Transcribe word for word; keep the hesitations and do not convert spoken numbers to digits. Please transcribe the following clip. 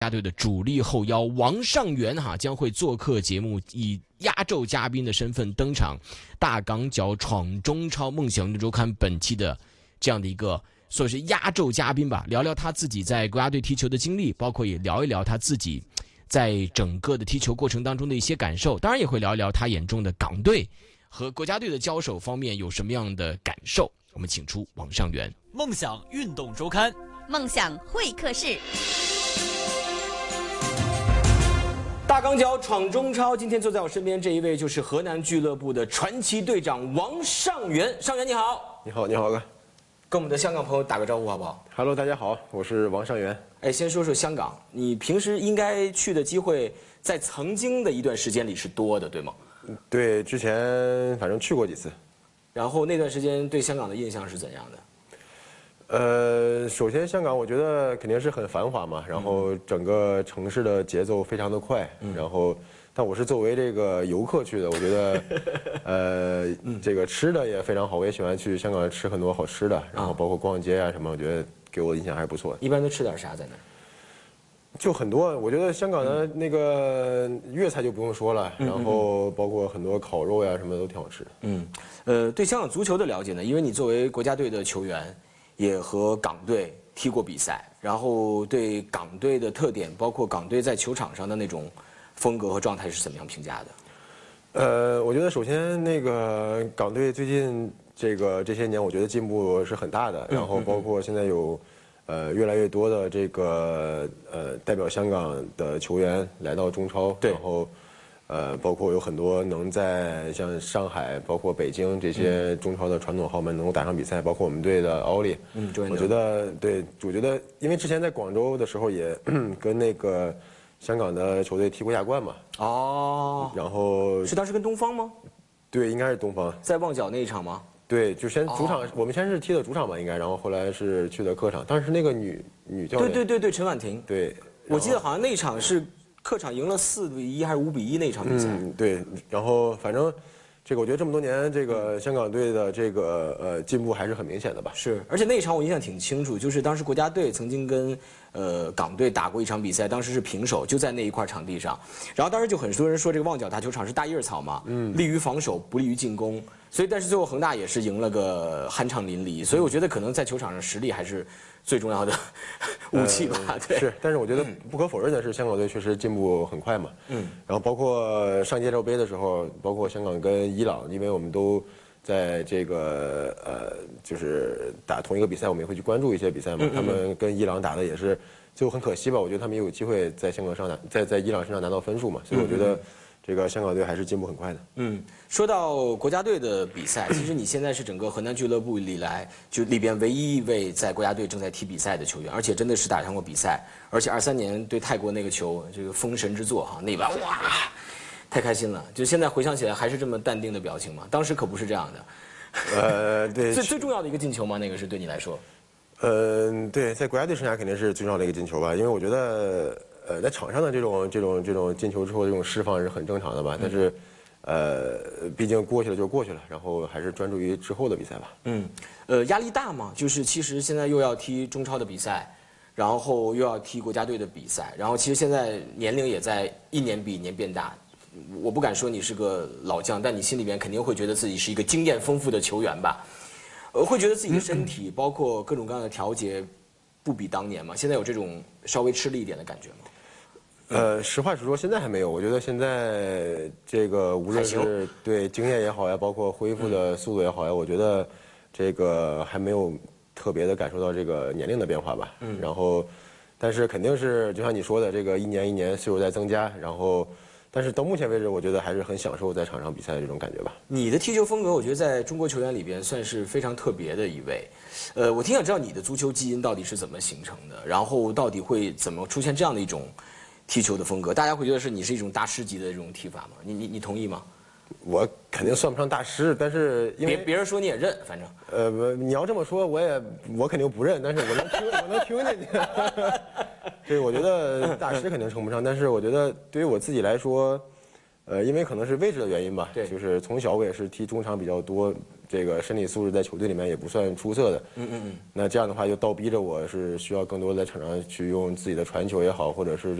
家队的主力后腰王上元哈将会做客节目，以压轴嘉宾的身份登场。大港脚闯中超梦想运动周刊本期的这样的一个所谓是压轴嘉宾吧，聊聊他自己在国家队踢球的经历，包括也聊一聊他自己在整个的踢球过程当中的一些感受，当然也会聊一聊他眼中的港队和国家队的交手方面有什么样的感受。我们请出王上元。 梦想运动周刊， 梦想会客室。 大港脚闯中超，今天坐在我身边这一位就是河南俱乐部的传奇队长王上元。上元你好。 你好，你好哥， 跟我们的香港朋友打个招呼好不好 ？Hello， 大家好，我是王上元。 哎，先说说香港，你平时应该去的机会，在曾经的一段时间里是多的，对吗？ 对，之前反正去过几次。 然后那段时间对香港的印象是怎样的？ 呃，首先香港我觉得肯定是很繁华嘛，然后整个城市的节奏非常的快，嗯、然后但我是作为这个游客去的，我觉得，呃，嗯、这个吃的也非常好，我也喜欢去香港吃很多好吃的，然后包括逛街啊什么，我觉得给我的印象还是不错的。 一般都吃点啥在那儿？ 就很多，我觉得香港的那个粤菜就不用说了， 嗯、 然后包括很多烤肉呀什么的都挺好吃的。 嗯，呃，对香港足球的了解呢，因为你作为国家队的球员。也和港队踢过比赛，然后对港队的特点，包括港队在球场上的那种风格和状态是怎么样评价的？ 呃，我觉得首先那个港队最近这个这些年，我觉得进步是很大的，然后包括现在有呃越来越多的这个呃代表香港的球员来到中超，然后。呃，包括有很多能在像上海、包括北京这些中超的传统豪门能够打上比赛，包括我们队的奥利，嗯，我觉得对，我觉得因为之前在广州的时候也跟那个香港的球队踢过亚冠嘛， 哦， 然后是当时跟东方吗？ 对，应该是东方， 在旺角那一场吗？ 对，就先主场，哦、我们先是踢的主场吧，应该，然后后来是去的客场，当时那个女女教练， 对对对对，陈婉婷， 对， 我记得好像那一场是。客场赢了四比一还是五比一那场比赛？ 嗯，对。然后反正，这个我觉得这么多年，这个香港队的这个呃进步还是很明显的吧。 是，而且那一场我印象挺清楚，就是当时国家队曾经跟呃港队打过一场比赛，当时是平手，就在那一块场地上。然后当时就很多人说这个旺角大球场是大叶草嘛，嗯，利于防守，不利于进攻。所以，但是最后恒大也是赢了个酣畅淋漓。所以我觉得可能在球场上实力还是最重要的武器吧。呃、对， 是。但是我觉得不可否认的是，香港队确实进步很快嘛。嗯。然后包括上届洲杯的时候，包括香港跟伊朗，因为我们都在这个呃，就是打同一个比赛，我们也会去关注一些比赛嘛。嗯嗯他们跟伊朗打的也是，最后很可惜吧。我觉得他们也有机会在香港上拿，在在伊朗身上拿到分数嘛。所以我觉得。嗯嗯这个香港队还是进步很快的。 嗯，说到国家队的比赛，其实你现在是整个河南俱乐部里来就里边唯一一位在国家队正在踢比赛的球员，而且真的是打上过比赛，而且二三年对泰国那个球，这个封神之作哈，那把哇，太开心了！就现在回想起来，还是这么淡定的表情吗？当时可不是这样的。 呃，对， 最最重要的一个进球吗？那个是对你来说？ 嗯、呃，对，在国家队生涯肯定是最重要的一个进球吧，因为我觉得。呃，在场上的这种这种这种进球之后的这种释放是很正常的吧，但是，呃，毕竟过去了就过去了，然后还是专注于之后的比赛吧。 嗯，呃，压力大吗？就是其实现在又要踢中超的比赛，然后又要踢国家队的比赛，然后其实现在年龄也在一年比一年变大。我不敢说你是个老将，但你心里边肯定会觉得自己是一个经验丰富的球员吧？呃，会觉得自己的身体包括各种各样的调节不比当年吗？现在有这种稍微吃力一点的感觉吗？ 呃，实话实说，现在还没有。我觉得现在这个无论是对经验也好呀，包括恢复的速度也好呀，我觉得这个还没有特别的感受到这个年龄的变化吧。嗯。然后，但是肯定是就像你说的，这个一年一年岁数在增加。然后，但是到目前为止，我觉得还是很享受在场上比赛的这种感觉吧。 你的踢球风格，我觉得在中国球员里边算是非常特别的一位。呃，我挺想知道你的足球基因到底是怎么形成的，然后到底会怎么出现这样的一种。踢球的风格，大家会觉得是你是一种大师级的这种踢法吗？你你你同意吗？ 我肯定算不上大师，但是因为别别人说你也认，反正呃，你要这么说，我也我肯定不认，但是我能听，我能听见你。对，我觉得大师肯定称不上，但是我觉得对于我自己来说，呃，因为可能是位置的原因吧，对，就是从小我也是踢中场比较多， 这个身体素质在球队里面也不算出色的。嗯嗯嗯。那这样的话就倒逼着我是需要更多在场上去用自己的传球也好，或者是